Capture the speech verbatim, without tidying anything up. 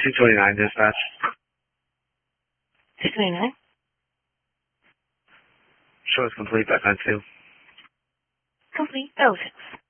two twenty-nine, dispatch. two twenty-nine? Show is complete, back on two. Complete. Oh, six.